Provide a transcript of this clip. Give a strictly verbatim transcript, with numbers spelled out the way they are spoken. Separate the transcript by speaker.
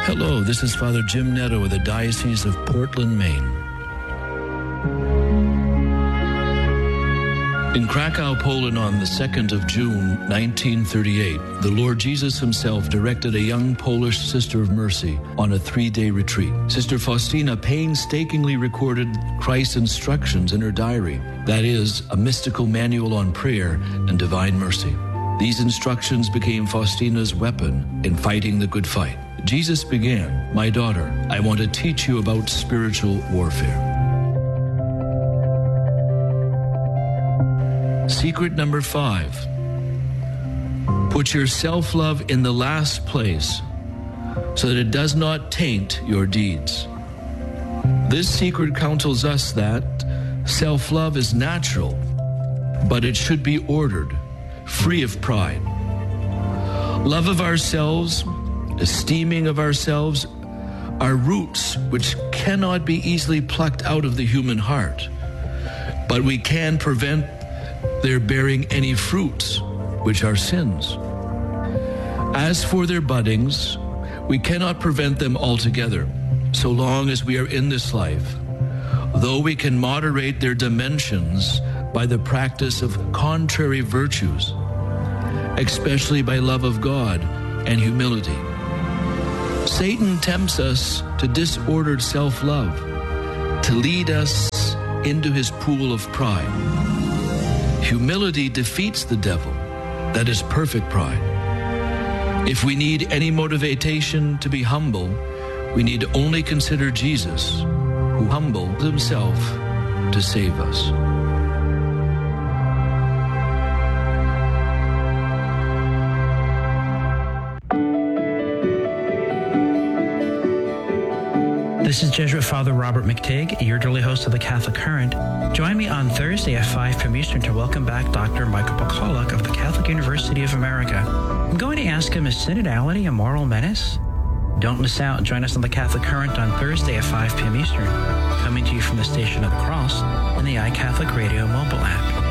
Speaker 1: Hello, this is Father Jim Netto of the Diocese of Portland, Maine. In Krakow, Poland, on the second of June, nineteen thirty-eight, the Lord Jesus himself directed a young Polish Sister of Mercy on a three-day retreat. Sister Faustina painstakingly recorded Christ's instructions in her diary, that is, a mystical manual on prayer and divine mercy. These instructions became Faustina's weapon in fighting the good fight. Jesus began, "My daughter, I want to teach you about spiritual warfare." Secret number five, put your self-love in the last place so that it does not taint your deeds. This secret counsels us that self-love is natural, but it should be ordered, free of pride. Love of ourselves, esteeming of ourselves, are roots which cannot be easily plucked out of the human heart, but we can prevent their bearing any fruits, which are sins. As for their buddings, we cannot prevent them altogether, so long as we are in this life, though we can moderate their dimensions by the practice of contrary virtues, especially by love of God and humility. Satan tempts us to disordered self-love, to lead us into his pool of pride. Humility defeats the devil, that is perfect pride. If we need any motivation to be humble, we need only consider Jesus, who humbled himself to save us.
Speaker 2: This is Jesuit Father Robert McTigg, your daily host of the Catholic Current. Join me on Thursday at five p.m. Eastern to welcome back Doctor Michael Pakaluk of the Catholic University of America. I'm going to ask him, is synodality a moral menace? Don't miss out. Join us on the Catholic Current on Thursday at five p.m. Eastern, coming to you from the Station of the Cross and the iCatholic Radio mobile app.